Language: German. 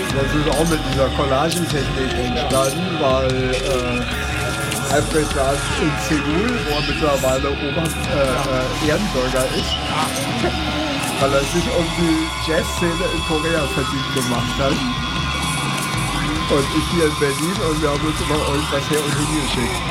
Das ist auch mit dieser Collagentechnik entstanden, weil Alfred saß in Seoul, wo er mittlerweile Ehrenbürger ist, weil er sich um die Jazzszene in Korea verdient gemacht hat. Und ich hier in Berlin und wir haben uns immer irgendwas her und hingeschickt.